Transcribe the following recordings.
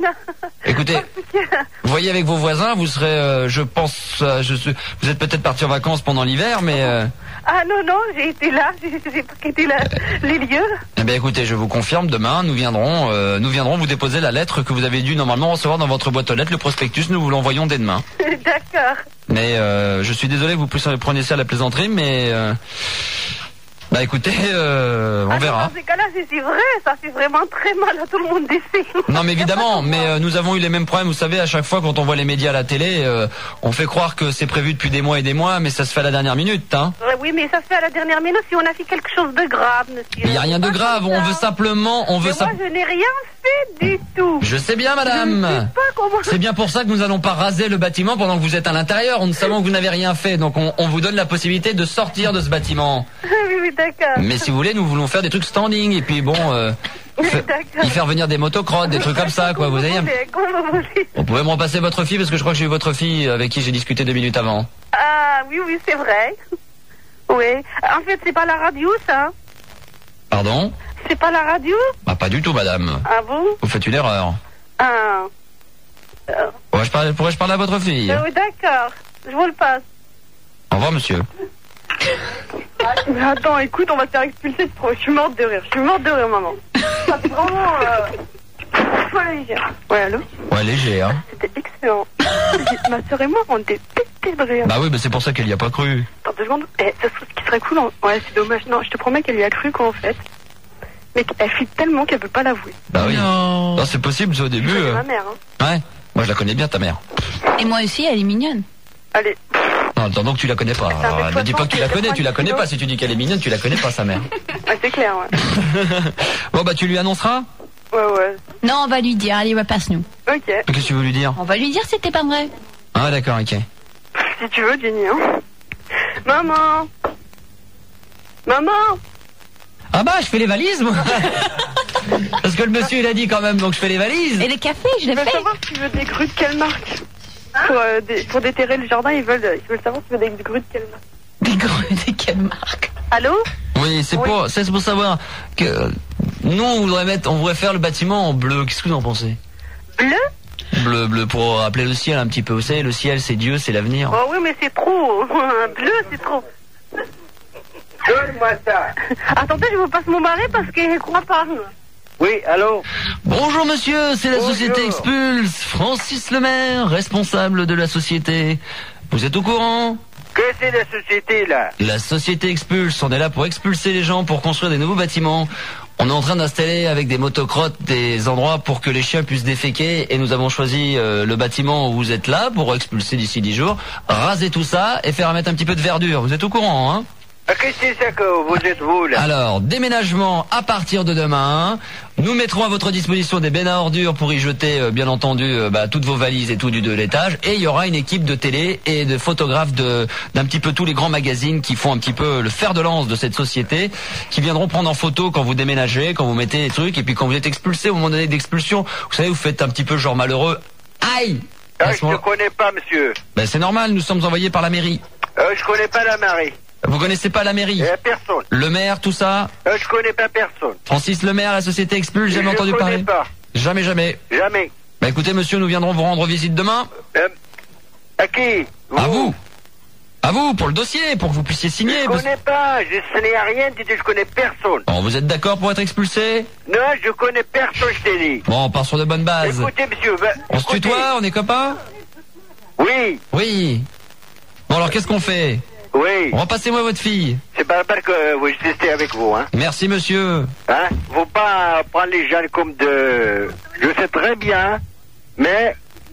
Écoutez, vous voyez avec vos voisins, vous serez, je pense, vous êtes peut-être partis en vacances pendant l'hiver, mais... Ah non, j'ai été là, j'ai quitté les lieux. Eh bien écoutez, je vous confirme, demain, nous viendrons vous déposer la lettre que vous avez dû normalement recevoir dans votre boîte aux lettres, le prospectus, nous vous l'envoyons dès demain. D'accord. Mais je suis désolé, vous preniez ça à la plaisanterie, mais... Bah écoutez, on verra. Dans ces cas-là, c'est vrai, ça fait vraiment très mal à tout le monde d'essayer. Non mais évidemment, mais nous avons eu les mêmes problèmes, vous savez, à chaque fois quand on voit les médias à la télé, on fait croire que c'est prévu depuis des mois et des mois, mais ça se fait à la dernière minute, hein. Oui, mais ça se fait à la dernière minute si on a fait quelque chose de grave, monsieur. Il n'y a rien de grave, on veut simplement... Moi, je n'ai rien fait du tout. Je sais bien, madame. Je ne sais pas comment... C'est bien pour ça que nous n'allons pas raser le bâtiment pendant que vous êtes à l'intérieur. Nous savons que vous n'avez rien fait, donc on vous donne la possibilité de sortir de ce bâtiment. Oui, d'accord. Mais si vous voulez, nous voulons faire des trucs standing, et puis bon... y faire venir des motocrottes, des trucs comme ça, quoi, vous voyez. Vous pouvez me repasser votre fille, parce que je crois que j'ai eu votre fille avec qui j'ai discuté 2 minutes avant. Ah, oui, c'est vrai. Oui. En fait, c'est pas la radio, ça. Pardon? C'est pas la radio? Bah, pas du tout, madame. Ah bon? Vous faites une erreur. Ah. Pourrais-je parler à votre fille? Oui, d'accord. Je vous le passe. Au revoir, monsieur. Mais attends, écoute, on va se faire expulser. Je suis morte de rire. Maman. Ça fait vraiment... léger. Ouais, allô? Ouais, léger, hein. C'était excellent. Ma soeur et moi, on était pétés de rire. Bah oui, mais c'est pour ça qu'elle y a pas cru. Attends 2 secondes. Ce qui serait cool... Ouais, c'est dommage. Non, je te promets qu'elle y a cru, quoi, en fait. Mais elle fuit tellement qu'elle peut pas l'avouer. Bah oui. Non, c'est possible, au début. C'est ma mère, hein. Ouais. Moi, je la connais bien, ta mère. Et moi aussi, elle est mignonne. Allez. Non, attends, donc tu la connais pas. Alors, ne dis pas que tu la connais pas. Si tu dis qu'elle est mignonne, tu la connais pas, sa mère. Ouais, c'est clair, ouais. Bon, bah, tu lui annonceras? Ouais. Non, on va lui dire. Allez, passe-nous. Ok. Qu'est-ce que tu veux lui dire? On va lui dire que c'était pas vrai. Ah, d'accord, ok. Si tu veux, Jenny, hein. Maman. Ah bah, je fais les valises, moi. Parce que le monsieur, il a dit quand même, donc je fais les valises. Et les cafés, je les fais. Ils veulent savoir si tu veux des grues de quelle marque. Pour déterrer le jardin, ils veulent savoir si tu veux des grues de quelle marque. Des grues de quelle marque? Allô? Oui, c'est pour savoir que nous, on voudrait faire le bâtiment en bleu. Qu'est-ce que vous en pensez? Bleu, pour rappeler le ciel un petit peu. Vous savez, le ciel, c'est Dieu, c'est l'avenir. Oh oui, mais c'est trop. Bleu, c'est trop. Donne-moi ça. Attendez, je vous passe mon mari parce qu'il croit pas. Oui, allô? Bonjour monsieur, c'est la société Expulse. Francis Lemaire, responsable de la société. Vous êtes au courant? Que c'est la société, là? La société Expulse, on est là pour expulser les gens, pour construire des nouveaux bâtiments. On est en train d'installer avec des motocrottes des endroits pour que les chiens puissent déféquer, et nous avons choisi le bâtiment où vous êtes là pour expulser d'ici 10 jours, raser tout ça et faire mettre un petit peu de verdure. Vous êtes au courant, hein? Qu'est-ce que c'est ça que vous êtes, vous, là? Alors, déménagement à partir de demain. Nous mettrons à votre disposition des bennes à ordures pour y jeter, bien entendu, toutes vos valises et tout du 2 l'étage. Et il y aura une équipe de télé et de photographes d'un petit peu tous les grands magazines qui font un petit peu le fer de lance de cette société, qui viendront prendre en photo quand vous déménagez, quand vous mettez les trucs, et puis quand vous êtes expulsé au moment donné d'expulsion. Vous savez, vous faites un petit peu genre malheureux. Aïe! Je ne connais pas, monsieur. Ben, c'est normal, nous sommes envoyés par la mairie. Je connais pas la mairie. Vous connaissez pas la mairie? Personne. Le maire, tout ça? Je connais pas personne. Francis Lemaire, la société Expulse, jamais entendu parler? Pas. Jamais. Bah écoutez monsieur, nous viendrons vous rendre visite demain. À qui? À vous, pour le dossier, pour que vous puissiez signer. Je connais pas, ce n'est rien, je connais personne. Bon, vous êtes d'accord pour être expulsé? Non, je connais personne, je t'ai dit. Bon, on part sur de bonnes bases. Écoutez, monsieur, on se tutoie, on est copains? Oui. Bon alors, qu'est-ce qu'on fait? Oui. Repassez-moi votre fille. C'est pas la peine que je reste avec vous, hein. Merci, monsieur. Hein? Faut pas prendre les gens comme de... Je sais très bien, mais...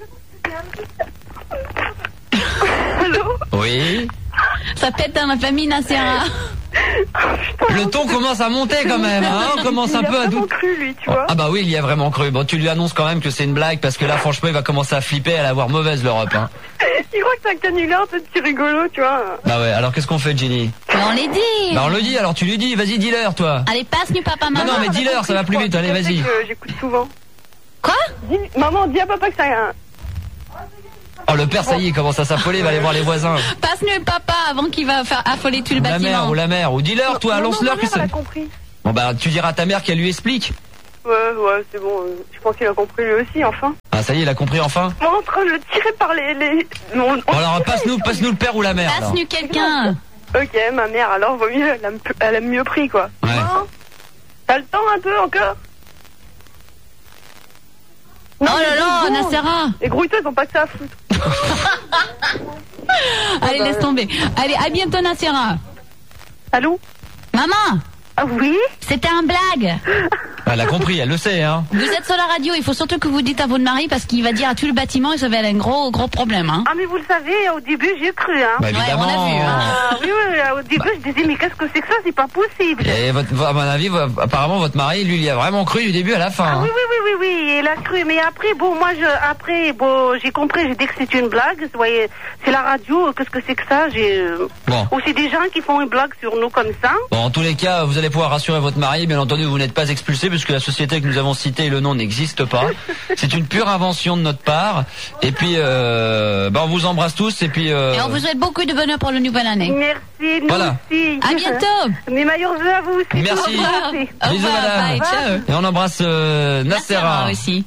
Allô? Oui. Ça pète dans la famille Nacera. Le ton commence à monter quand même, hein. On commence un peu à douter. Cru, lui, tu vois. Ah bah oui, il y a vraiment cru. Bon, tu lui annonces quand même que c'est une blague, parce que là, franchement, il va commencer à flipper, elle va avoir mauvaise l'Europe, hein. Il croit que c'est un canular, c'est petit rigolo, tu vois. Bah ouais, alors qu'est-ce qu'on fait, Jenny? On les dit. Bah on le dit, alors tu lui dis, vas-y, dis-leur, toi. Allez, passe-nous papa, maman. Non, mais dis-leur, ça va plus vite, allez, vas-y. J'écoute souvent. Quoi? Maman, dis à papa que c'est un... Oh, le père, ça y est, il commence à s'affoler, il va aller voir les voisins. Passe-nous le papa avant qu'il va faire affoler tout le bâtiment. La mère, ou dis-leur, toi, annonce-leur que ça... Elle a compris. Bon bah, tu diras à ta mère qu'elle lui explique. Ouais, c'est bon. Je pense qu'il a compris lui aussi, enfin. Ah, ça y est, il a compris enfin. Moi, en train de le tirer par les... Non, Bon, alors, passe-nous le père ou la mère. alors. Passe-nous quelqu'un. Ok, ma mère, alors, vaut mieux, elle a mieux pris, quoi. Ouais. Non. T'as le temps un peu encore? Oh là là, Nassera. Les grouilleux, ils ont pas que ça à foutre. Allez, laisse tomber. Allez, à bientôt, Nassera. Allô? Maman, Ah oui? c'était un blague. Elle a compris, elle le sait, hein. Vous êtes sur la radio, il faut surtout que vous dites à votre mari parce qu'il va dire à tout le bâtiment et ça va être un gros problème, hein. Ah, mais vous le savez, au début, j'ai cru, hein. Bah, évidemment. Ouais, on a vu, hein. Ah oui, au début, je disais, mais qu'est-ce que c'est que ça? C'est pas possible. Et à mon avis, apparemment, votre mari, lui, il y a vraiment cru du début à la fin. Ah hein. oui, il a cru. Mais après, bon, moi, j'ai compris, j'ai dit que c'est une blague. Vous voyez, c'est la radio, qu'est-ce que c'est que ça? Bon. Ou c'est des gens qui font une blague sur nous comme ça. Bon, en tous les cas, vous allez pouvoir rassurer votre mari. Bien entendu, vous n'êtes pas expulsé puisque la société que nous avons citée, le nom n'existe pas. C'est une pure invention de notre part. Et puis, on vous embrasse tous. Et puis, Et on vous souhaite beaucoup de bonheur pour la nouvelle année. Merci, nous Voilà. aussi. À bientôt. Mes meilleurs vœux à vous aussi. Merci. Au revoir. Au Bisous, revoir, madame. bye, ciao. Et on embrasse Nassera. aussi.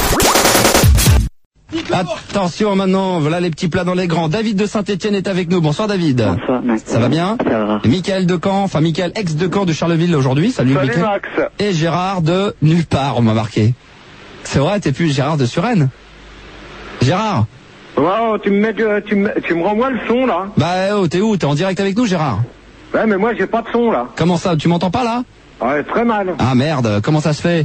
Attention maintenant, voilà les petits plats dans les grands. David de Saint-Étienne est avec nous. Bonsoir David. Bonsoir, Max. Ça va bien? Ça va. Et Michael de Caen, enfin Michael ex de Caen de Charleville aujourd'hui. Salut, Salut Michael. Max. Et Gérard de nulle part, on m'a marqué. C'est vrai, t'es plus Gérard de Suresnes? Gérard? Wow, tu me renvoies le son là. Bah t'es où? T'es en direct avec nous, Gérard? Ouais, mais moi j'ai pas de son là. Comment ça? Tu m'entends pas là? Ouais, très mal. Ah merde, comment ça se fait?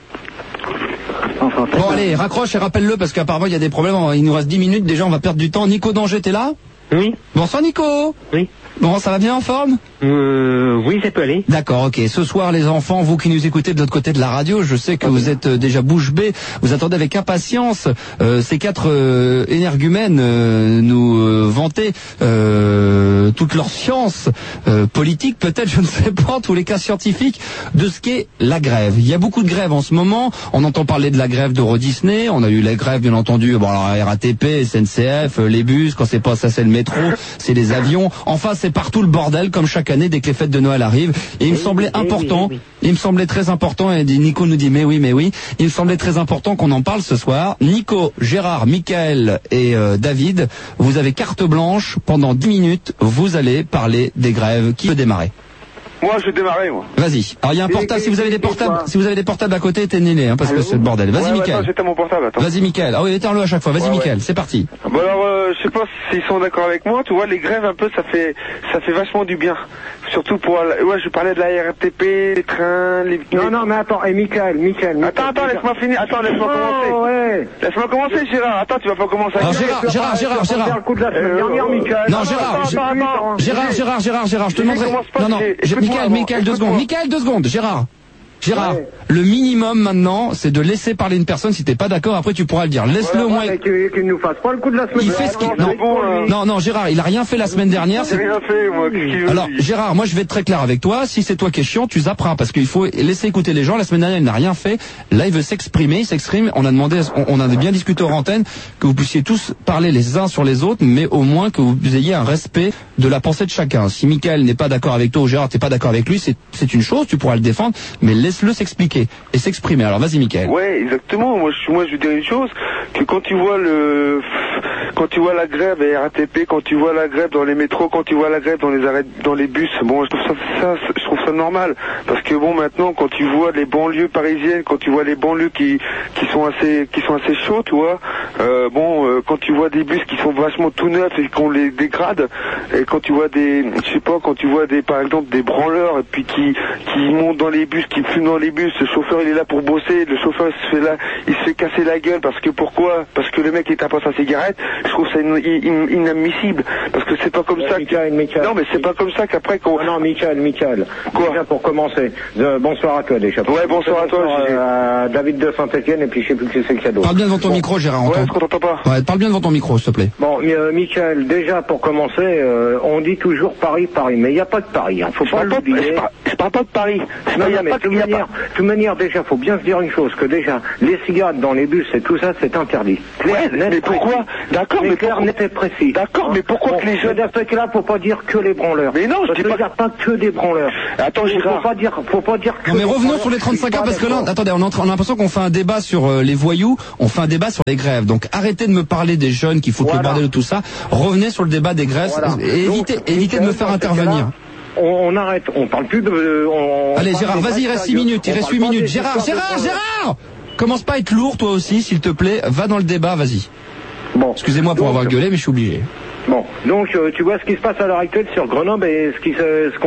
Enfin, Bon allez, raccroche et rappelle-le parce qu'apparemment il y a des problèmes. Il nous reste 10 minutes, déjà on va perdre du temps. Nico Danger, t'es là? Oui. Bonsoir Nico. Oui. Bon, ça va bien en forme? Oui, ça peut aller. D'accord, ok. Ce soir, les enfants, vous qui nous écoutez de l'autre côté de la radio, je sais que vous êtes déjà bouche bée. Vous attendez avec impatience ces 4 énergumènes nous vanter toute leur science politique, peut-être, je ne sais pas, en tous les cas scientifiques, de ce qu'est la grève. Il y a beaucoup de grèves en ce moment. On entend parler de la grève d'Euro Disney. On a eu la grève, bien entendu, bon, alors, RATP, SNCF, les bus. Quand c'est pas ça, c'est le métro, c'est les avions. Enfin, c'est partout le bordel, comme chaque année dès que les fêtes de Noël arrivent. Et il me semblait important, il me semblait très important, et Nico nous dit mais oui, il me semblait très important qu'on en parle ce soir. Nico, Gérard, Michael et David, vous avez carte blanche pendant 10 minutes, vous allez parler des grèves. Qui veut démarrer? Moi, je vais démarrer, moi. Vas-y. Alors il y a un portable, si vous avez des portables à côté, éteignez-les, hein, parce que c'est le bordel. Vas-y, Ouais, Michael. attends, j'éteins mon portable, attends. Vas-y, Michael. Ah oui, éteins-le à chaque fois. Vas-y, Ouais, Michael, c'est parti. Bon alors, je sais pas s'ils sont d'accord avec moi, tu vois, les grèves un peu, ça fait vachement du bien. Surtout pour, je parlais de la RATP, les trains, les... Non, mais attends, Michael. Attends, laisse-moi finir, laisse-moi commencer. Ouais. Laisse-moi commencer, Gérard, attends, tu vas pas commencer Alors, à... Gérard. Le coup de la semaine dernière, Michael. Non, Gérard, je te demanderai. Non, Michael, 2 secondes. Michael, 2 secondes. Gérard, Ouais. le minimum maintenant, c'est de laisser parler une personne. Si t'es pas d'accord, après tu pourras le dire. Laisse-le au moins. Qu'il nous fasse pas le coup de la semaine Il fait ce qu'il... dernière. Non, Gérard, il a rien fait la semaine dernière. J'ai rien fait, moi, qu'est-ce qu'il veut Alors, dire Gérard, moi je vais être très clair avec toi. Si c'est toi qui es chiant, tu zapperas parce qu'il faut laisser écouter les gens. La semaine dernière, il n'a rien fait. Là, il veut s'exprimer. Il s'exprime. On a demandé, on a bien discuté hors antenne que vous puissiez tous parler les uns sur les autres, mais au moins que vous ayez un respect de la pensée de chacun. Si Michael n'est pas d'accord avec toi ou Gérard t'es pas d'accord avec lui, c'est une chose, tu pourras le défendre, mais laisse-le s'expliquer et s'exprimer. Alors vas-y, Michael. Ouais, exactement. Moi, je veux dire une chose, que quand tu vois la grève à RATP, quand tu vois la grève dans les métros, quand tu vois la grève dans les bus, bon, je trouve ça normal. Parce que bon, maintenant, quand tu vois les banlieues parisiennes, quand tu vois les banlieues qui sont assez chauds, tu vois, quand tu vois des bus qui sont vachement tout neufs et qu'on les dégrade, et quand tu vois par exemple des branleurs et puis qui montent dans les bus, qui fument dans les bus, le chauffeur il est là pour bosser, le chauffeur il se fait casser la gueule parce que le mec il tape pas sa cigarette. Je trouve ça inadmissible parce que c'est pas comme ça. Michael. Non, mais c'est pas comme ça qu'après qu'on... Non, Michael. Quoi? Déjà pour commencer. Bonsoir à toi déjà. Ouais, bonsoir à toi. David de Saint-Étienne et puis je sais plus qui c'est le cadeau. Parle bien devant ton micro, Gérard. Ouais, parce qu'on t'entend pas. Ouais, parle bien devant ton micro, s'il te plaît. Bon, Michael, déjà pour commencer, on dit toujours Paris, mais il n'y a pas de Paris. Hein. Faut pas l'oublier. Je parle pas de Paris. Non, mais de toute manière, déjà, faut bien se dire une chose, que déjà, les cigarettes dans les bus et tout ça, c'est interdit. Ouais, mais pourquoi? D'accord, mais clair, net et précis. D'accord, mais pourquoi que les jeunes... Dans ce cas-là, faut pas dire que les branleurs. Mais non, je dis pas que des branleurs. Attends, Gérard. Faut pas dire que... Non, mais revenons sur les 35 ans, parce que là, attendez, on a l'impression qu'on fait un débat sur les voyous, on fait un débat sur les grèves. Donc arrêtez de me parler des jeunes qui foutent le bordel de tout ça. Revenez sur le débat des grèves. Voilà. Et évitez de me faire intervenir. On arrête, on parle plus de... Allez Gérard, vas-y, il reste 6 minutes, Gérard, commence pas à être lourd toi aussi, s'il te plaît, va dans le débat, vas-y. Bon. Excusez-moi pour avoir gueulé, mais je suis obligé. Bon, donc tu vois ce qui se passe à l'heure actuelle sur Grenoble et ce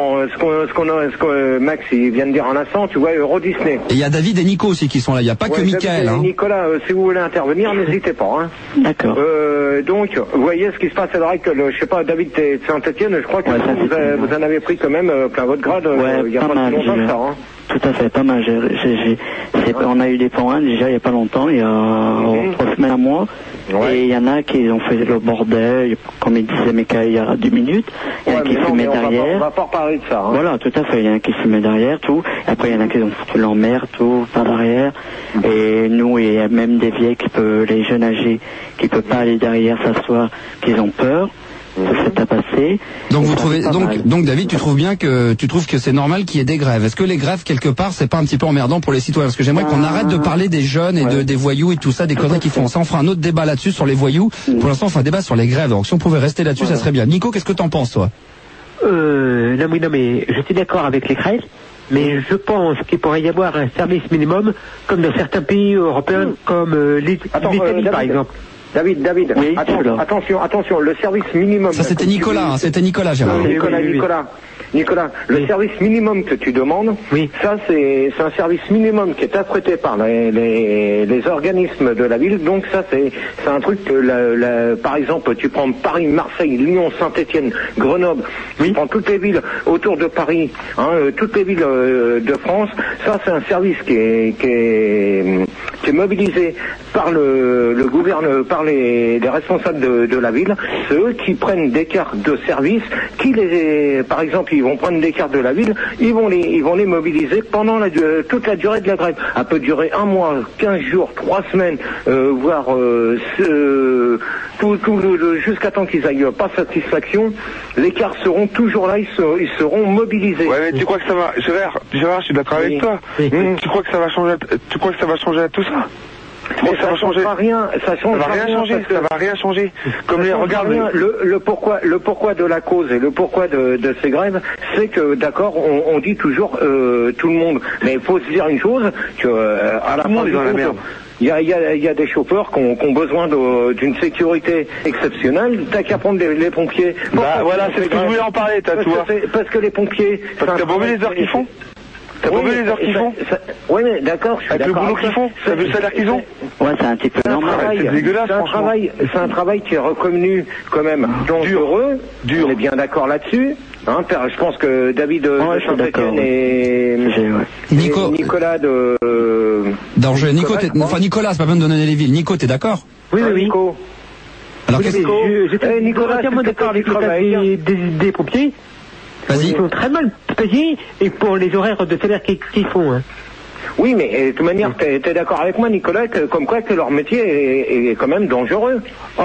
que Max il vient de dire en instant, tu vois, Euro Disney. Et il y a David et Nico aussi qui sont là, il n'y a pas que Mickaël. Hein. Nicolas, si vous voulez intervenir, n'hésitez pas. Hein. D'accord. Donc, vous voyez ce qui se passe à l'heure actuelle. Je sais pas, David, t'es de Saint-Etienne, je crois que vous en avez pris quand même plein votre grade il y a pas si longtemps que ça. Hein. Tout à fait, pas mal. On a eu des points déjà il n'y a pas longtemps, il y a 3 semaines à mois. Ouais. Et il y en a qui ont fait le bordel, comme il disait Mickaël il y a 10 minutes. Il y en a qui fumaient derrière. On va pas parler de ça. Hein. Voilà, tout à fait. Il y en a qui fumaient derrière, tout. Et après, il y en a qui ont foutu l'emmerde, tout, par derrière. Et nous, il y a même des vieilles les jeunes âgés, qui peuvent pas aller derrière s'asseoir, qui ont peur. Ça s'est passé. Donc vous trouvez, donc David, tu trouves que c'est normal qu'il y ait des grèves. Est-ce que les grèves quelque part c'est pas un petit peu emmerdant pour les citoyens? Parce que j'aimerais qu'on arrête de parler des jeunes et des voyous et tout ça, des conneries qu'ils font. Ça, on fera un autre débat là-dessus sur les voyous. Pour l'instant, on fait un débat sur les grèves. Donc si on pouvait rester là-dessus, ça serait bien. Nico, qu'est-ce que t'en penses, toi? Non mais je suis d'accord avec les grèves. Mais je pense qu'il pourrait y avoir un service minimum, comme dans certains pays européens, comme l'Italie par exemple. David, oui, attention, le service minimum... Ça c'était Nicolas, Gérard. Nicolas, le service minimum que tu demandes, ça c'est un service minimum qui est apprêté par les organismes de la ville, donc ça c'est un truc que, par exemple, tu prends Paris, Marseille, Lyon, Saint-Etienne, Grenoble, tu prends toutes les villes autour de Paris, toutes les villes de France, ça c'est un service qui est mobilisé par le gouvernement, par les responsables de la ville. C'est eux qui prennent des cartes de service, par exemple, ils vont prendre des cartes de la ville, ils vont les mobiliser pendant toute la durée de la grève. Elle peut durer 1 mois, 15 jours, 3 semaines, voire jusqu'à temps qu'ils aillent pas satisfaction. Les cartes seront toujours là, ils seront mobilisés. Ouais, mais tu crois que ça va, Gérard, je suis d'accord avec toi. Tu crois que ça va changer à tout ça? Mais ça changera rien, ça va rien changer. Comme regarde le pourquoi de la cause et le pourquoi de ces grèves, c'est que d'accord, on dit toujours tout le monde, mais il faut se dire une chose, que à la fin du compte, il y a des chauffeurs qui ont besoin d'une sécurité exceptionnelle. T'as qu'à prendre les pompiers. Voilà, c'est ce que je voulais en parler, tu vois. Parce que les pompiers. Parce que t'as pas vu les heures qu'ils font? T'as pas vu les heures qu'ils font? Oui, mais d'accord, je suis d'accord. Avec le boulot qu'ils font, t'as vu le salaire qu'ils ont? Ouais, c'est un petit peu normal. C'est dégueulasse, c'est un travail qui est reconnu quand même dangereux. Dur. On est bien d'accord là-dessus. Je pense que David de Saint-Etienne et Nicolas d'Angers. Nicolas, c'est pas besoin de donner les villes. Nico, t'es d'accord? Oui. Nico. Alors j'étais entièrement d'accord avec des pompiers. Vas-y. Ils sont très mal payés et pour les horaires de salaire qu'ils font. Hein. Oui, mais de toute manière, t'es d'accord avec moi, Nicolas, comme quoi que leur métier est quand même dangereux.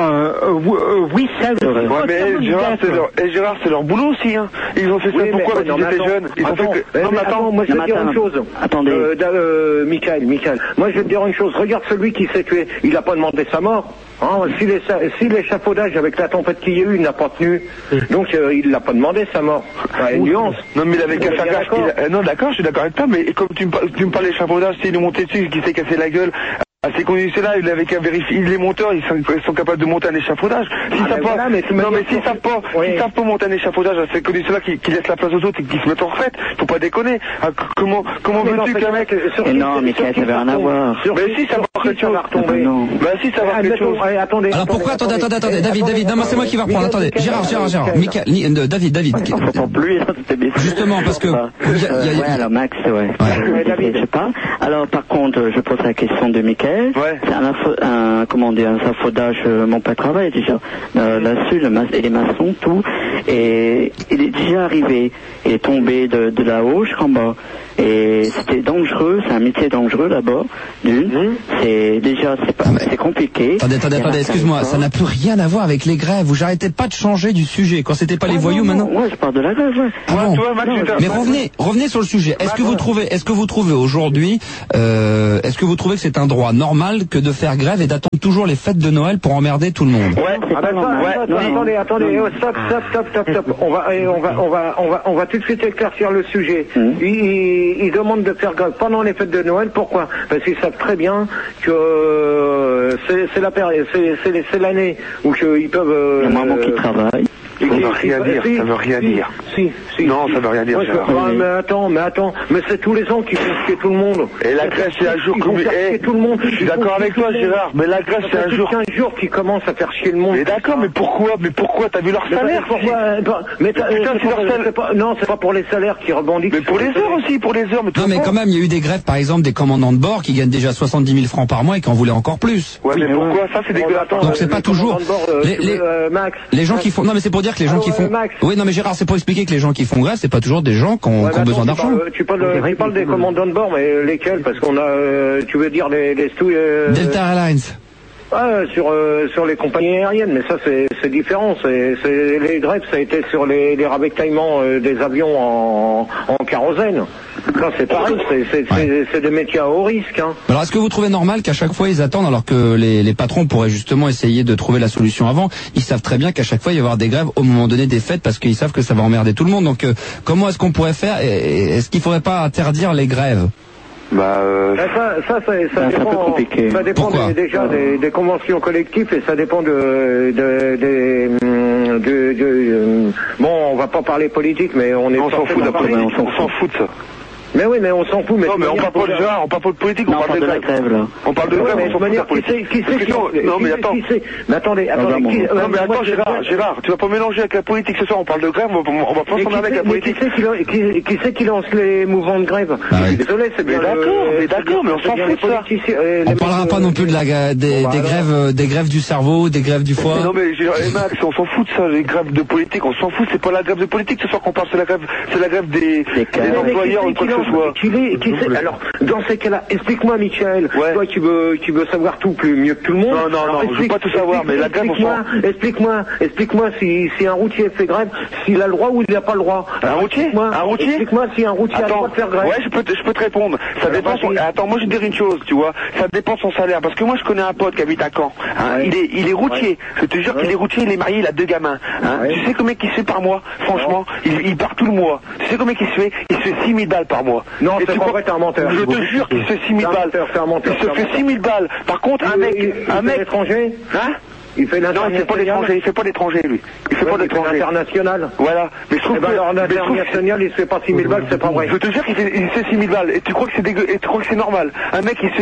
Oui, ça. Ouais, mais Gérard, c'est leur boulot aussi. Hein. Ils ont fait ça pourquoi parce qu'ils étaient jeunes. Attends, moi je vais te dire une chose. Attendez. Michael, moi je vais te dire une chose. Regarde celui qui s'est tué. Il n'a pas demandé sa mort. Si l'échafaudage avec la tempête qu'il y a eu, il n'a pas tenu, donc il l'a pas demandé sa mort. Une nuance. Non, mais il avait qu'à faire gaffe. Non, d'accord, je suis d'accord avec toi, mais comme tu me parles d'échafaudage, s'il est monté dessus, qui s'est cassé la gueule. À ces conditions-là, il avait qu'à vérifier. Les monteurs, ils sont capables de monter un échafaudage. S'ils savent pas monter un échafaudage à ces conditions-là, qui laissent la place aux autres et qui se mettent en retraite, faut pas déconner. Comment veux-tu qu'un mec... Non, mais ça avait rien à voir. Mais si, ça va quelque chose. Bah si, ça va quelque chose. Attendez. Alors pourquoi, attendez, David, non, c'est moi qui vais reprendre, attendez. Gérard, David. Justement, parce que... Ouais, alors Max, ouais. Je sais pas. Alors par contre, je pose la question de Mickaël. grève, c'est un safotage, mon père travaille déjà là-dessus, et les maçons, tout, et il est déjà arrivé, il est tombé de là-haut jusqu'en bas, et c'était dangereux, c'est un métier dangereux là-bas, c'est déjà, c'est compliqué. Attendez, excuse-moi, ça n'a plus rien à voir avec les grèves, vous arrêtez pas de changer du sujet, quand c'était pas les voyous maintenant. Ouais, je parle de la grève, mais revenez sur le sujet, est-ce que vous trouvez aujourd'hui, est-ce que vous trouvez que c'est un droit normal que de faire grève et d'attendre toujours les fêtes de Noël pour emmerder tout le monde? Attendez, stop. On va tout de suite éclaircir le sujet. Ils demandent de faire grève pendant les fêtes de Noël. Pourquoi? Parce qu'ils savent très bien que c'est la période, c'est l'année où ils peuvent. Il y a maman qui travaille. Ça veut rien dire, ça veut rien dire. Non, ça veut rien dire. Mais attends, mais c'est tous les ans qu'ils font chier tout le monde. Et la grève, c'est un jour comme tout le monde. Je suis d'accord avec toi, Gérard, mais la grève, c'est un jour. 15 jours qui commencent à faire chier le monde. Mais d'accord, mais pourquoi? T'as vu leur salaire? Non, c'est pas pour les salaires qui rebondissent. Mais pour les heures aussi, pour les heures. Non, mais quand même, il y a eu des grèves, par exemple, des commandants de bord qui gagnent déjà 70 000 francs par mois et qui en voulaient encore plus. Ouais, mais pourquoi? Ça, c'est des grèves. Donc c'est pas toujours. Les gens qui font. Non, mais c'est pour dire que les gens qui font. Oui, non, mais Gérard, c'est pour expliquer que les gens qui font grève, c'est pas toujours des gens qui ont besoin d'argent. Tu parles des commandants de bord, mais lesquels? Parce qu'on a, tu veux dire les Delta Airlines. Sur les compagnies aériennes, mais ça c'est différent. Les grèves, ça a été sur les ravitaillements des avions en kérosène. Ça c'est pareil, c'est des métiers à haut risque. Alors est-ce que vous trouvez normal qu'à chaque fois ils attendent alors que les patrons pourraient justement essayer de trouver la solution avant? Ils savent très bien qu'à chaque fois il va y avoir des grèves au moment donné des fêtes parce qu'ils savent que ça va emmerder tout le monde. Donc comment est-ce qu'on pourrait faire? Est-ce qu'il faudrait pas interdire les grèves? Ça dépend. Ça dépend déjà des conventions collectives et ça dépend bon, on va pas parler politique, mais on s'en fout de ça. Mais oui, mais on s'en fout. Non, mais on parle pas de genre, on parle pas de politique, on parle de la grève, là. On parle de grève, on s'en fout de la politique. Non, mais attends. Mais attendez. Non, mais attends, Gérard, tu vas pas mélanger avec la politique ce soir, on parle de grève, on va pas s'en aller avec la politique. Qui c'est qui lance les mouvements de grève? Je suis désolé, c'est bien. D'accord, mais on s'en fout de ça. On parlera pas non plus de des grèves du cerveau, des grèves du foie. Non, mais Max, on s'en fout de ça, les grèves de politique, on s'en fout, c'est pas la grève de politique ce soir qu'on parle, c'est la grève des employeurs ou quoi que ce soit. Alors, dans ces cas-là, explique-moi, Michel. Toi, tu veux savoir tout mieux que tout le monde. Non, je veux pas tout savoir, mais la grève, explique-moi si un routier fait grève, s'il a le droit ou il n'a pas le droit. Un routier? Explique-moi si un routier a le droit de faire grève. Ouais, je peux te répondre. Ça dépend. Attends, moi je vais te dire une chose, tu vois. Ça dépend de son salaire, parce que moi je connais un pote qui habite à Caen. Il est routier. Je te jure qu'il est routier. Il est marié, il a 2 gamins. Tu sais combien qu'il se fait par mois? Franchement, il part tout le mois. Tu sais combien qu'il se fait? Il se fait 6 000 balles par mois. Non, c'est pas vrai, t'es un menteur. Je te jure qu'il se fait 6 000 balles. Il se fait 6 000 balles. Par contre, un mec étranger. Il fait non, il fait pas l'étranger, lui. Il fait pas l'étranger. International. Voilà. Mais je trouve que international, il se fait pas 6 000 balles, c'est pas vrai. Je te jure qu'il fait 6 000 balles. Et tu crois que c'est dégueu, et tu crois que c'est normal. Un mec qui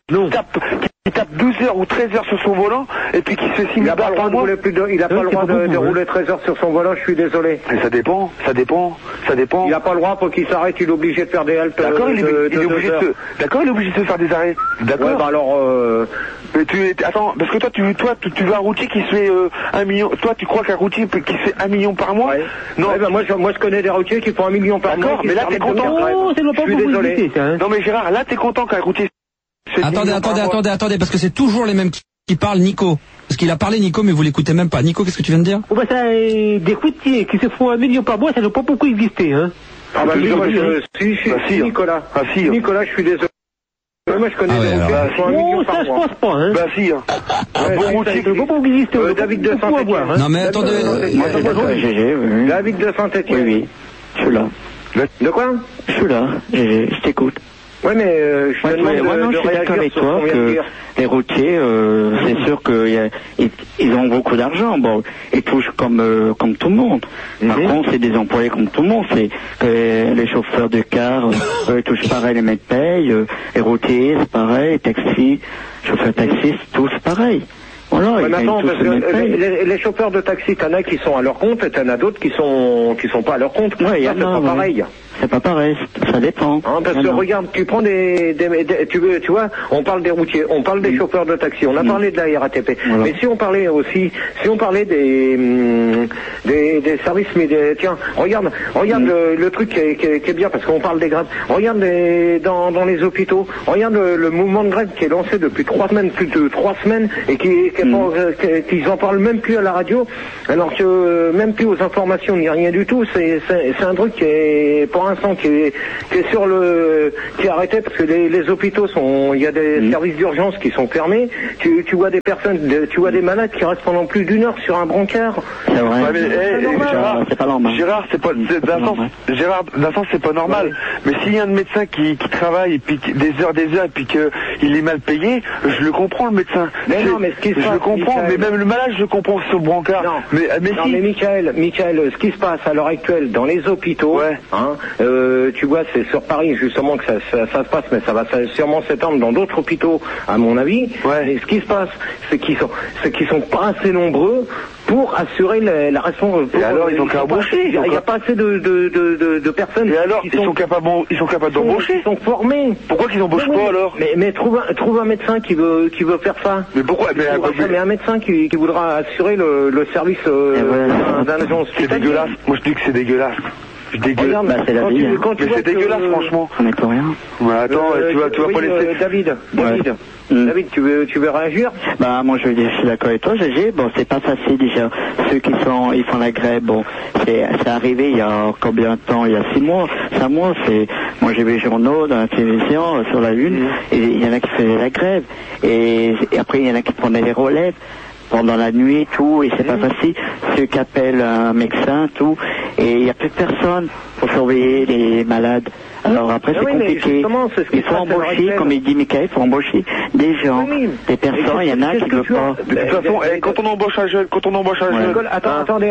tape 12 heures ou 13 heures sur son volant, et puis qui se fait 6 000 balles par mois. Il a pas le droit de rouler 13 heures sur son volant, je suis désolé. Mais ça dépend. Il a pas le droit pour qu'il s'arrête, il est obligé de faire des haltes. D'accord, il est obligé de faire des arrêts. D'accord. Ouais, bah alors, mais attends, parce que tu veux un routier qui se fait 1 million. Toi, tu crois qu'un routier qui se fait 1 million par mois? Non. Moi, je connais des routiers qui font 1 million par mois. D'accord, mais là, t'es content. Je suis désolé. Non, mais Gérard, là, t'es content qu'un routier. Attendez, parce que c'est toujours les mêmes qui parlent, Nico. Parce qu'il a parlé, Nico, mais vous l'écoutez même pas. Nico, qu'est-ce que tu viens de dire? Des routiers qui se font 1 million par mois, ça ne peut pas beaucoup exister, hein. Si, Nicolas. Nicolas, je suis désolé. Moi, je connais des routiers qui font 1 million par mois. Ça, je pense pas, hein. Bah, si, bon routier qui peut exister. David de Saint-Étienne. Non, mais attendez. David de Saint-Étienne. Oui, je suis là. De quoi? Je suis là, je t'écoute. Ouais, mais je te demande de réagir avec sur toi ce qu'on vient de dire. Les routiers, c'est sûr qu'ils ont beaucoup d'argent. Bon, ils touchent comme tout le monde. Par contre, c'est des employés comme tout le monde. C'est que les chauffeurs de car, ils touchent pareil les mêmes payes. Les routiers, c'est pareil. Taxi, chauffeurs taxi, tous pareil. Voilà, mais attends, parce que les chauffeurs de taxi, t'en as qui sont à leur compte et t'en as d'autres qui sont pas à leur compte. Ouais, c'est pas pareil. c'est pas pareil, ça dépend. Hein, parce que regarde, tu prends tu vois, on parle des routiers, on parle des chauffeurs de taxi, on a parlé de la RATP. Voilà. Mais si on parlait des services médias, tiens, regarde le truc qui est bien, parce qu'on parle des grèves. Regarde dans les hôpitaux, regarde le mouvement de grève qui est lancé depuis plus de 3 semaines, et qu'ils en parlent même plus à la radio, alors que même plus aux informations ni rien du tout. C'est un truc qui est pour l'instant qui est arrêté, parce que les hôpitaux il y a des services d'urgence qui sont fermés. Tu vois des personnes, tu vois des malades qui restent pendant plus d'1 heure sur un brancard. C'est vrai. Ouais, mais, Gérard, c'est pas normal. Gérard, d'un sens, c'est pas normal. Ouais. Mais s'il y a un médecin qui travaille et puis des heures et puis qu'il est mal payé, je le comprends, le médecin. Mais non, mais ce qui se passe, je le comprends, Michael, mais même le malade, je le comprends sur le brancard. Non, mais Michael, ce qui se passe à l'heure actuelle dans les hôpitaux, tu vois, c'est sur Paris justement que ça se passe, mais ça va sûrement s'étendre dans d'autres hôpitaux, à mon avis. Ouais. Et ce qui se passe, c'est qu'ils sont pas assez nombreux pour assurer la responsabilité. Et alors, ils ont qu'à embaucher. Il n'y a pas assez de personnes. Et alors, ils sont capables d'embaucher. Ils sont formés. Pourquoi qu'ils embauchent pas alors? Mais trouve un médecin qui veut faire ça. Mais pourquoi? Mais un médecin qui voudra assurer le service d'un agent hospitalier. C'est dégueulasse. Moi, je dis que c'est dégueulasse. C'est dégueulasse, franchement. On n'est pour rien. Ouais, attends, tu vas pas laisser. David, tu veux réagir? Bah, moi, je veux dire, je suis d'accord avec toi, Gégé. Bon, c'est pas facile, déjà. Ceux ils font la grève, bon, c'est arrivé il y a combien de temps? Il y a 6 mois. 5 mois, moi, j'ai vu les journaux dans la télévision, sur la une, et il y en a qui faisaient la grève. Et après, il y en a qui prenaient les relèves pendant la nuit, tout, et c'est pas facile. Ceux qui appellent un médecin, tout, et il n'y a plus de personne pour surveiller les malades. Alors après, c'est compliqué. Il faut embaucher, comme il dit Michael, il faut embaucher des gens, des personnes, il y en a qui ne veulent pas. De toute façon, quand on embauche un jeune, Attendez,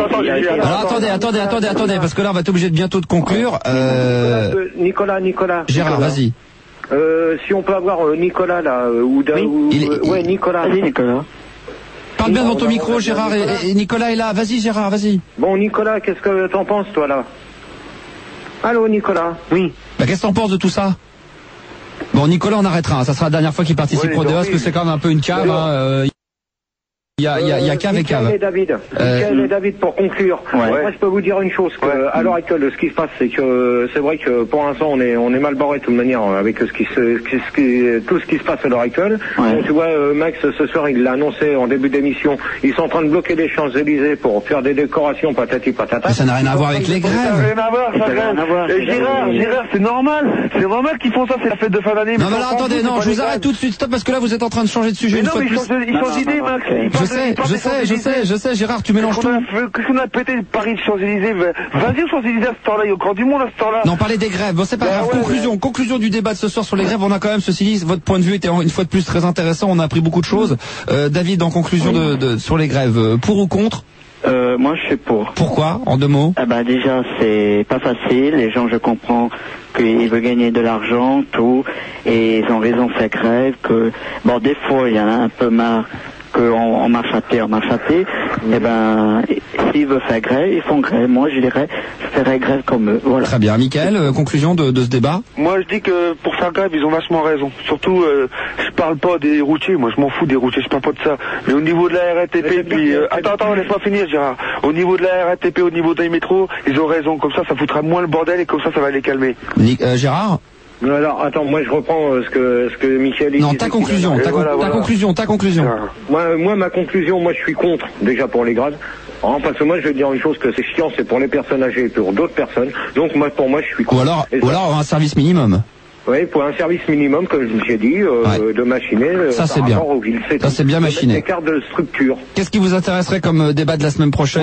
parce que là, on va être obligé de bientôt de conclure. Nicolas. Gérard, vas-y. Si on peut avoir Nicolas, là, Nicolas. Vas-y, Nicolas. Parle bien dans ton micro, Gérard, et Nicolas est là. Vas-y, Gérard, vas-y. Bon, Nicolas, qu'est-ce que t'en penses, toi, là? Allô, Nicolas? Oui. Bah, qu'est-ce que t'en penses de tout ça? Bon, Nicolas, on arrêtera. Ça sera la dernière fois qu'il participe au débat, parce que c'est quand même un peu une cave. Il y a cave et cave. Michael et David, pour conclure. Moi, je peux vous dire une chose, à l'heure actuelle, ce qui se passe, c'est que c'est vrai que pour l'instant, on est mal barré de toute manière avec tout ce qui se passe à l'heure actuelle. Donc, tu vois, Max, ce soir, il l'a annoncé en début d'émission. Ils sont en train de bloquer les Champs-Élysées pour faire des décorations, patati patata. Mais ça n'a rien à voir avec les grèves. Ça n'a rien à voir, Et Gérard, c'est normal. C'est normal qu'ils font ça, c'est la fête de fin d'année. Non, mais là, attendez, non, je vous arrête tout de suite, stop, parce que là, vous êtes en train de changer de sujet une fois de plus. Ils changent d'idée, Max. Je sais, Gérard, tu mélanges tout. Qu'est-ce qu'on a pété Paris de Champs-Élysées? Vas-y aux Champs-Élysées à ce temps-là, il y a encore du monde à ce temps-là. Non, parler des grèves, bon, c'est pas grave. Conclusion du débat de ce soir sur les grèves. On a quand même, ceci dit, votre point de vue était une fois de plus très intéressant, on a appris beaucoup de choses. David, en conclusion sur les grèves, pour ou contre? Moi, je suis pour. Pourquoi, en 2 mots? Déjà, c'est pas facile. Les gens, je comprends qu'ils veulent gagner de l'argent, tout, et ils ont raison de faire grève. Des fois, il y en a un peu marre qu'on marche à pied. S'ils veulent faire grève, ils font grève. Moi, je dirais, je ferais grève comme eux. Voilà. Très bien. Michael, conclusion de ce débat? Moi, je dis que pour faire grève, ils ont vachement raison. Surtout, je parle pas des routiers. Moi, je m'en fous des routiers. Je parle pas de ça. Mais au niveau de la RATP, puis... Attends, laisse-moi finir, Gérard. Au niveau de la RATP, au niveau des métros, ils ont raison. Comme ça foutra moins le bordel et comme ça va les calmer. Gérard? Alors, attends, moi je reprends ce que Michel dit. Non, ta conclusion. Moi, ma conclusion, moi je suis contre, déjà pour les grèves. Parce que moi je vais dire une chose, que c'est chiant, c'est pour les personnes âgées et pour d'autres personnes. Donc pour moi je suis contre. Ou alors un service minimum. Oui, pour un service minimum, comme j'ai dit, de machiner. Ça c'est bien. Ça c'est bien machiné. Des cartes de structure. Qu'est-ce qui vous intéresserait comme débat de la semaine prochaine?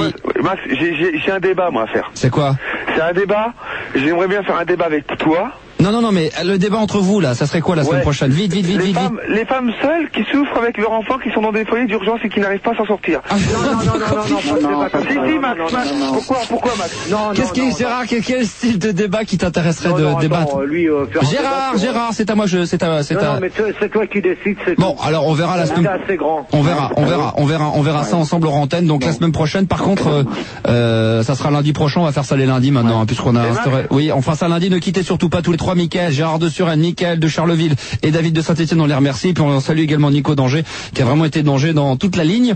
Max, j'ai un débat moi à faire. C'est quoi? C'est un débat. J'aimerais bien faire un débat avec toi. Non, mais le débat entre vous, là, ça serait quoi la semaine prochaine? Vite. Les femmes seules qui souffrent avec leurs enfants qui sont dans des foyers d'urgence et qui n'arrivent pas à s'en sortir. Si, Max. Pourquoi, Max? Gérard, quel style de débat qui t'intéresserait de débattre? Gérard, c'est à moi, Non, mais c'est toi qui décides. Bon, alors on verra la semaine. C'est assez grand. On verra ça ensemble hors antenne. Donc la semaine prochaine, par contre, ça sera lundi prochain. On va faire ça les lundis maintenant, puisqu'on a instauré. Oui, on fera ça lundi. Ne quittez surtout pas tous les trois. Mickaël, Gérard de Suresnes, Mickaël de Charleville et David de Saint-Etienne. On les remercie. Puis on salue également Nico d'Angers, qui a vraiment été d'Angers dans toute la ligne.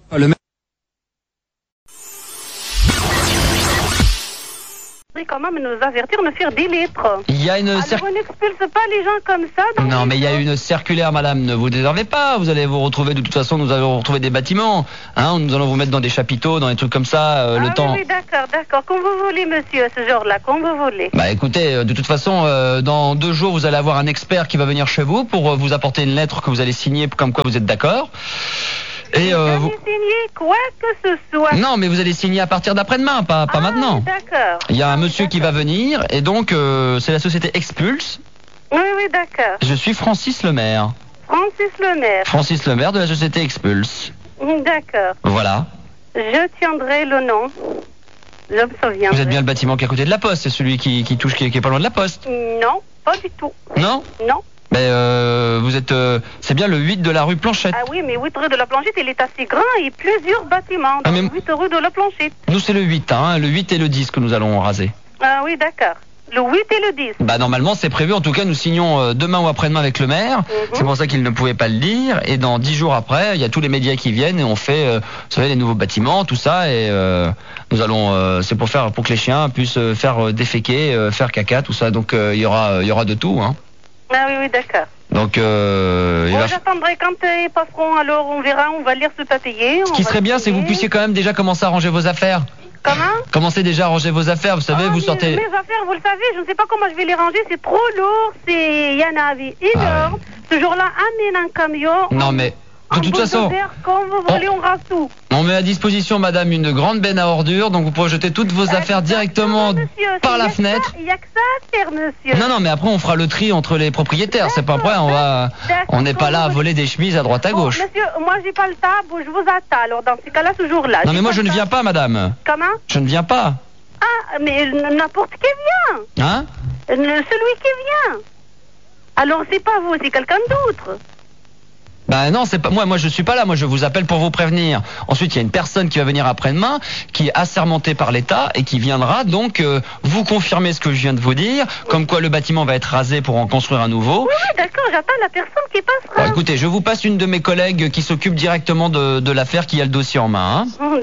Quand même nous avertir, nous faire des lettres. Il y a une on n'expulse pas les gens comme ça. Non, mais il y a une circulaire, madame, ne vous déservez pas. Vous allez vous retrouver, de toute façon, nous allons retrouver des bâtiments. Nous allons vous mettre dans des chapiteaux, dans des trucs comme ça, le temps. Oui, d'accord. Comme vous voulez, monsieur, ce genre-là, comme vous voulez. Bah écoutez, de toute façon, dans 2 jours, vous allez avoir un expert qui va venir chez vous pour vous apporter une lettre que vous allez signer comme quoi vous êtes d'accord. Et vous signer quoi que ce soit. Non, mais vous allez signer à partir d'après-demain, pas maintenant. D'accord. Il y a un monsieur qui va venir et donc c'est la société Expulse. Oui, d'accord. Je suis Francis Lemaire. Francis Lemaire de la société Expulse. D'accord. Voilà. Je tiendrai le nom. Je me souviens. Vous êtes bien le bâtiment qui est à côté de la poste, c'est celui qui touche, qui est pas loin de la poste. Non, pas du tout. Non. Mais vous êtes, c'est bien le 8 de la rue Planchette. Ah oui, mais 8 rue de la Planchette, il est assez grand et plusieurs bâtiments. Donc 8 rue de la Planchette. Nous c'est le 8, le 8 et le 10 que nous allons raser. Ah oui, d'accord. Le 8 et le 10. Bah normalement c'est prévu, en tout cas nous signons demain ou après-demain avec le maire. C'est pour ça qu'il ne pouvait pas le dire. Et dans 10 jours après, il y a tous les médias qui viennent et on fait, vous savez, les nouveaux bâtiments, tout ça. Et nous allons, c'est pour que les chiens puissent faire déféquer, faire caca, tout ça. Donc il y aura de tout. Ah oui, d'accord. Donc j'attendrai quand ils passeront, alors on verra, on va lire ce papier. Ce qui serait bien, c'est que vous puissiez quand même déjà commencer à ranger vos affaires. Comment? Commencez déjà à ranger vos affaires, vous savez, vous sortez... Mes affaires, vous le savez, je ne sais pas comment je vais les ranger, c'est trop lourd, il y en avait énorme. Ce jour-là, amène un camion. Non mais... De toute façon, quand vous voulez, on rase tout. On met à disposition, madame, une grande benne à ordures, donc vous pourrez jeter toutes vos affaires directement par la fenêtre. Il n'y a que ça à faire, monsieur. Non, mais après on fera le tri entre les propriétaires, c'est pas vrai, on n'est pas là à voler des chemises à droite à gauche. Monsieur, moi j'ai pas le temps, je vous attends, alors dans ces cas-là, ce jour-là. Non mais moi je ne viens pas, madame. Comment? Je ne viens pas. Ah, mais n'importe qui vient. Celui qui vient. Alors c'est pas vous, c'est quelqu'un d'autre. Bah non, c'est pas moi je suis pas là, moi je vous appelle pour vous prévenir. Ensuite, il y a une personne qui va venir après-demain, qui est assermentée par l'État et qui viendra donc vous confirmer ce que je viens de vous dire, comme quoi le bâtiment va être rasé pour en construire un nouveau. Oui, d'accord, j'attends la personne qui passera. Bon, écoutez, je vous passe une de mes collègues qui s'occupe directement de l'affaire, qui a le dossier en main.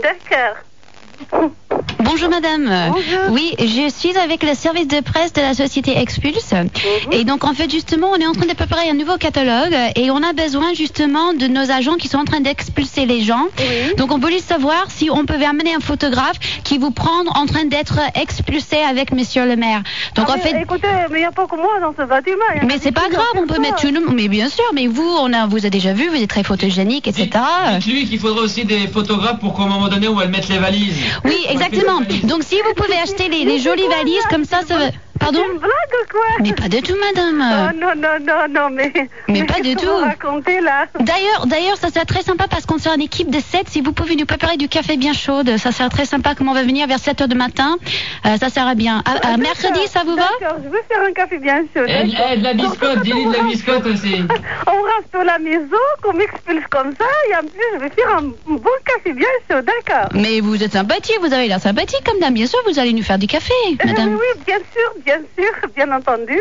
D'accord. Bonjour madame. Bonjour. Oui, je suis avec le service de presse de la société Expulse. Et donc en fait justement on est en train de préparer un nouveau catalogue et on a besoin justement de nos agents qui sont en train d'expulser les gens. Donc on voulait savoir si on pouvait amener un photographe qui vous prend en train d'être expulsé avec monsieur le maire. Donc en fait... Écoutez, mais il n'y a pas que moi dans ce bâtiment. Mais c'est pas grave, on peut mettre tout le monde. Mais bien sûr, mais vous a déjà vu, vous êtes très photogénique, etc. Dites-lui qu'il faudrait aussi des photographes pour qu'à un moment donné où elle mette les valises. Oui, exactement. Donc si vous pouvez acheter les jolies valises comme ça va... Pardon? C'est une blague ou quoi? Mais pas du tout, madame. Non, mais pas du tout. Racontez là. D'ailleurs, ça serait très sympa parce qu'on sera une équipe de 7. Si vous pouvez nous préparer du café bien chaud, ça serait très sympa. Comme on va venir vers 7h du matin, ça sera bien. Mercredi, ça vous va? D'accord, je veux faire un café bien chaud. De la biscotte, dis-lui de la biscotte aussi. On reste à la maison, qu'on m'expulse comme ça, et en plus, je vais faire un bon café bien chaud, d'accord? Mais vous êtes sympathique, vous avez l'air sympathique comme dame. Bien sûr, vous allez nous faire du café, madame. Oui, bien sûr, bien entendu.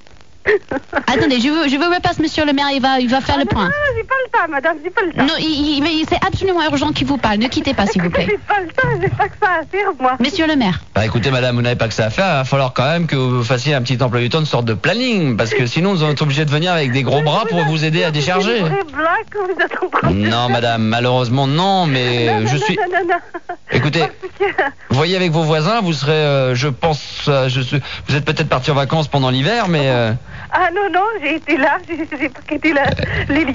Attendez, je vous repasse monsieur le maire, il va faire le point. Non, j'ai pas le temps, madame, j'ai pas le temps. Non, c'est absolument urgent qu'il vous parle, ne quittez pas s'il vous plaît. J'ai pas le temps, j'ai pas que ça à faire, moi. Monsieur le maire. Bah écoutez madame, vous n'avez pas que ça à faire, il va falloir quand même que vous fassiez un petit emploi du temps, une sorte de planning, parce que sinon vous allez être obligé de venir avec des gros bras pour vous aider à décharger. C'est une vraie blague que vous êtes en train de Non madame, malheureusement non, mais je suis... Non. Écoutez, voyez avec vos voisins, vous serez, je pense, vous êtes peut-être parti en vacances pendant l'hiver, mais... Ah non, j'ai été là, j'ai pas quitté les lieux.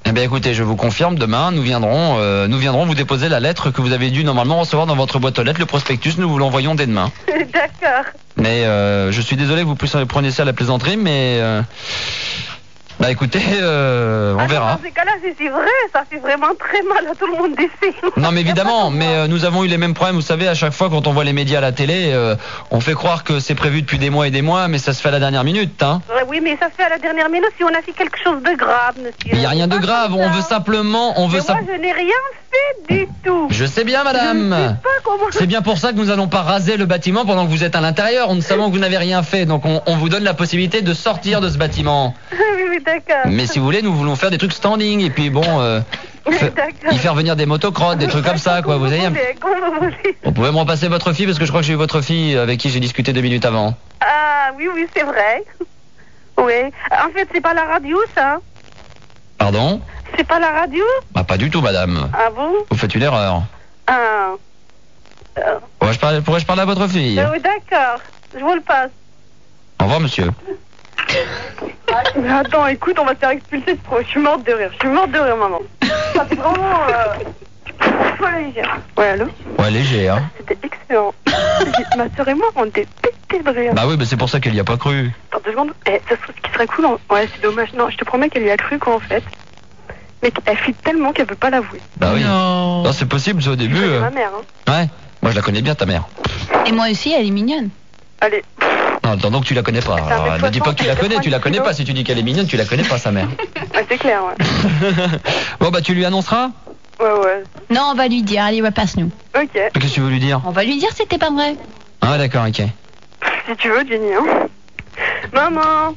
Eh bien écoutez, je vous confirme, demain nous viendrons vous déposer la lettre que vous avez dû normalement recevoir dans votre boîte aux lettres, le prospectus, nous vous l'envoyons dès demain. D'accord. Mais je suis désolé que vous preniez ça à la plaisanterie, mais bah écoutez, on verra. Dans ces cas-là, si c'est vrai, ça fait vraiment très mal à tout le monde d'ici. Non mais évidemment, mais nous avons eu les mêmes problèmes, vous savez, à chaque fois quand on voit les médias à la télé, on fait croire que c'est prévu depuis des mois et des mois, mais ça se fait à la dernière minute, hein. Oui, mais ça se fait à la dernière minute si on a fait quelque chose de grave, monsieur. Il n'y a rien de grave, on veut simplement... Moi, je n'ai rien fait du tout. Je sais bien, madame. Je ne sais pas comment... C'est bien pour ça que nous n'allons pas raser le bâtiment pendant que vous êtes à l'intérieur. Nous savons que vous n'avez rien fait, donc on vous donne la possibilité de sortir de ce bâtiment. Oui, d'accord. Mais si vous voulez, nous voulons faire des trucs standing, et puis bon... y faire venir des motocrottes, des trucs comme ça, quoi. Vous avez... Vous pouvez me repasser votre fille, parce que je crois que j'ai eu votre fille avec qui j'ai discuté 2 minutes avant. Ah, oui, c'est vrai. Oui. En fait, c'est pas la radio, ça. Pardon? C'est pas la radio? Bah, pas du tout, madame. Ah bon? Vous faites une erreur. Ah. Pourrais-je parler à votre fille? Oui, d'accord. Je vous le passe. Au revoir, monsieur. Mais attends, écoute, on va se faire expulser de pro. Je suis morte de rire, maman. Ça fait vraiment... Voilà, léger. Ouais, allô? Ouais, léger, hein. C'était excellent. Ma soeur et moi, on était pétés de rire. Bah oui, c'est pour ça qu'elle y a pas cru. Attends 2 secondes. Ce qui serait cool... Ouais, c'est dommage. Non, je te promets qu'elle y a cru, quoi, en fait. Mais elle flippe tellement qu'elle peut pas l'avouer. Bah oui. Non, c'est possible, c'est au début. C'est ma mère, hein. Ouais. Moi, je la connais bien, ta mère. Et moi aussi, elle est mignonne. Allez. Non, attends, donc tu la connais pas. Alors, ne dis pas que tu la connais pas. Si tu dis qu'elle est mignonne, tu la connais pas, sa mère. Ouais, c'est clair, ouais. Bon, bah, tu lui annonceras? Ouais. Non, on va lui dire, allez, passe-nous. Ok. Qu'est-ce que tu veux lui dire? On va lui dire que c'était pas vrai. Ah, d'accord, ok. Si tu veux, Jenny, hein. Maman.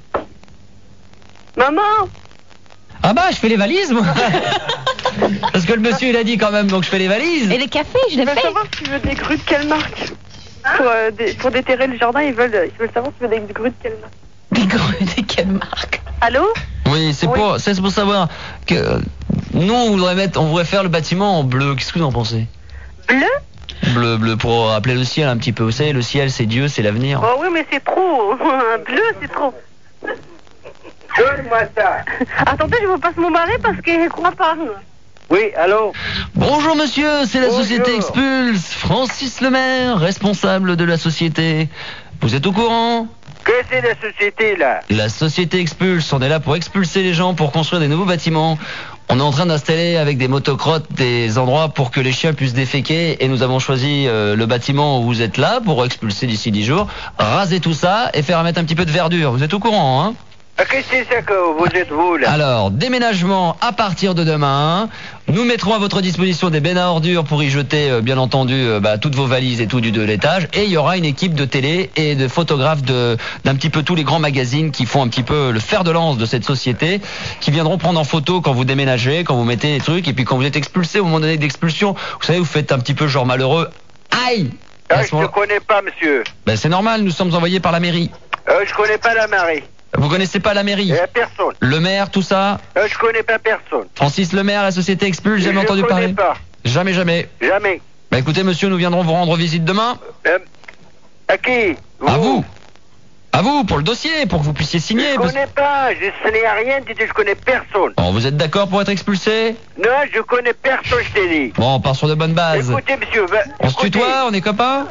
Ah bah, je fais les valises, moi. Parce que le monsieur, il a dit quand même, donc je fais les valises. Et les cafés, je les Ils veulent fais. savoir si tu veux des grues de quelle marque. Pour déterrer le jardin, ils veulent savoir si tu veux des grues de quelle marque. Des grues de quelle marque? Allô? Oui, c'est pour savoir que nous, on voudrait faire le bâtiment en bleu. Qu'est-ce que vous en pensez? Bleu, pour rappeler le ciel un petit peu. Vous savez, le ciel, c'est Dieu, c'est l'avenir. Oh oui, mais c'est trop. Bleu, c'est trop. Donne-moi ça. Attendez, je vous passe mon barret parce qu'il ne croit pas. Oui, allô? Bonjour monsieur, c'est la société Expulse. Francis Lemaire, responsable de la société. Vous êtes au courant? Que c'est la société, là? La société Expulse, on est là pour expulser les gens, pour construire des nouveaux bâtiments. On est en train d'installer avec des motocrottes des endroits pour que les chiens puissent déféquer, et nous avons choisi le bâtiment où vous êtes là pour expulser d'ici 10 jours, raser tout ça et faire mettre un petit peu de verdure. Vous êtes au courant, hein? Qu'est-ce que c'est ça que vous êtes vous, là? Alors, déménagement à partir de demain. Nous mettrons à votre disposition des bennes à ordures pour y jeter, bien entendu, toutes vos valises et tout du 2 l'étage. Et il y aura une équipe de télé et de photographes d'un petit peu tous les grands magazines qui font un petit peu le fer de lance de cette société, qui viendront prendre en photo quand vous déménagez, quand vous mettez des trucs, et puis quand vous êtes expulsé, au moment donné d'expulsion, vous savez, vous faites un petit peu genre malheureux. Aïe! Je ne connais pas, monsieur. Ben, c'est normal, nous sommes envoyés par la mairie. Je connais pas la mairie. Vous connaissez pas la mairie? Personne. Le maire, tout ça? Je connais pas personne. Francis Lemaire, la société Expulse, jamais entendu parler? Je connais pas. Jamais. Bah écoutez monsieur, nous viendrons vous rendre visite demain. À qui? À vous, pour le dossier, pour que vous puissiez signer. Je connais pas, ce n'est rien, je connais personne. Bon, vous êtes d'accord pour être expulsé? Non, je connais personne, je t'ai dit. Bon, on part sur de bonnes bases. Écoutez monsieur, on se tutoie, on est copains?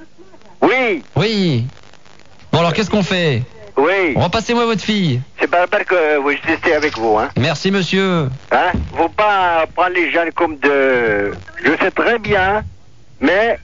Oui. Bon alors qu'est-ce qu'on fait? Oui. Repassez-moi votre fille. C'est pas la peine que je reste avec vous, hein. Merci, monsieur. Hein? Faut pas prendre les gens comme de... Je sais très bien, mais...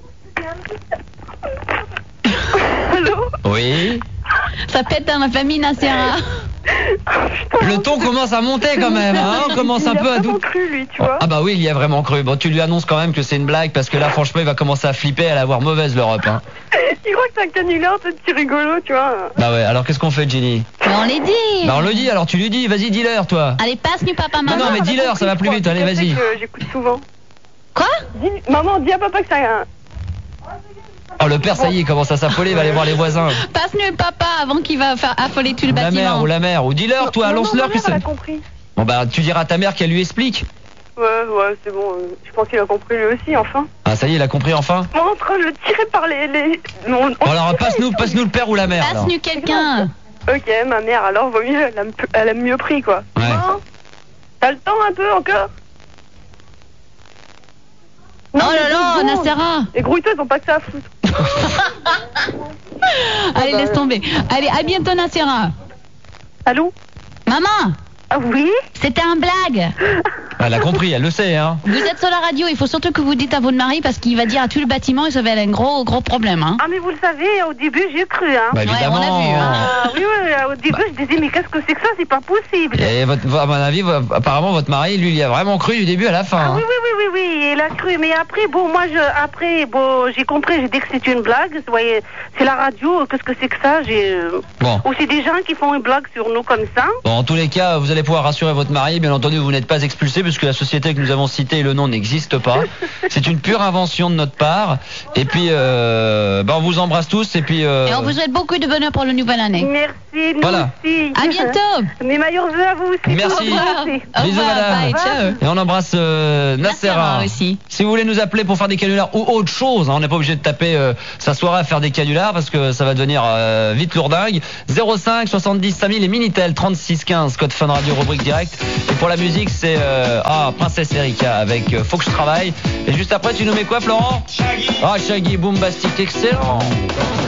Allô? Oui. Ça pète dans ma famille, Nassera. Le ton commence à monter quand même, hein. On commence un peu à douter. Il a vraiment cru, lui, tu vois. Ah bah oui, il y a vraiment cru. Bon, tu lui annonces quand même que c'est une blague, parce que là, franchement, il va commencer à flipper, elle va avoir mauvaise l'Europe, hein. Il croit que c'est un canular, ce petit rigolo, tu vois. Bah ouais, alors qu'est-ce qu'on fait, Jenny? Mais on les dit. Bah on le dit, alors tu lui dis, vas-y, dis-leur, toi. Allez, passe-nous, papa, maman. Non, mais dis-leur, ça va plus vite, allez, vas-y. J'écoute souvent. Quoi? Maman, dis à papa que ça... Oh, le père, ça y est, il commence à s'affoler, il va aller voir les voisins. Passe-nous, papa, avant qu'il va faire affoler tout le bâtiment. La mère, ou dis-leur, toi, annonce-leur que ça... Elle a compris. Bon bah, tu diras à ta mère qu'elle lui explique. Ouais, c'est bon. Je pense qu'il a compris lui aussi, enfin. Ah, ça y est, il a compris enfin? On est en train de le tirer par les... Bon, alors, passe-nous le père ou la mère, alors. Passe-nous quelqu'un. Ok, ma mère, alors, vaut mieux, elle a mieux pris, quoi. Ouais. T'as le temps un peu encore? Non, oh là là, Nassera. Les grouilleux, ils ont pas que ça à foutre. Allez, laisse tomber. Allez, à bientôt, Nassera. Allô? Maman? Ah oui? C'était un blague. Elle a compris, elle le sait, hein. Vous êtes sur la radio, il faut surtout que vous dites à votre mari parce qu'il va dire à tout le bâtiment et ça va être un gros problème, hein. Ah, mais vous le savez, au début, j'ai cru, hein. Bah, évidemment. Ouais, on a vu, hein. Ah, oui, au début, je disais, mais qu'est-ce que c'est que ça? C'est pas possible. Et à mon avis, apparemment, votre mari, lui, il a vraiment cru du début à la fin. Ah, hein. oui, il a cru. Mais après, bon, moi, j'ai compris, j'ai dit que c'était une blague. Vous voyez, c'est la radio, qu'est-ce que c'est que ça? Bon. Ou c'est des gens qui font une blague sur nous comme ça. Bon, en tous les cas, vous allez pouvoir rassurer votre mari. Bien entendu, vous n'êtes pas expulsé puisque la société que nous avons citée, le nom n'existe pas. C'est une pure invention de notre part. Et puis, on vous embrasse tous. Et puis. Et on vous souhaite beaucoup de bonheur pour la nouvelle année. Merci, nous Voilà. aussi. À bientôt. Mes meilleurs vœux à vous aussi. Merci. Au revoir. Bisous, Au revoir, madame. bye, ciao. Et on embrasse Nassera aussi. Si vous voulez nous appeler pour faire des canulars ou autre chose, hein, on n'est pas obligé de taper sa soirée à faire des canulars parce que ça va devenir vite lourdingue. 05 70 5000 et Minitel 36 15 code Fun Radio rubrique direct. Et pour la musique, c'est Princesse Erika avec Faut que je travaille. Et juste après, tu nous mets quoi, Florent? Shaggy. Ah, Shaggy, Boombastic, excellent.